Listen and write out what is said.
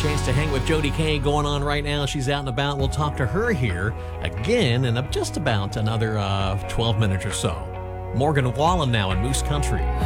chance to hang with Jody Kay going on right now. She's out and about. We'll talk to her here again in just about another 12 minutes or so. Morgan Wallen now in Moose Country.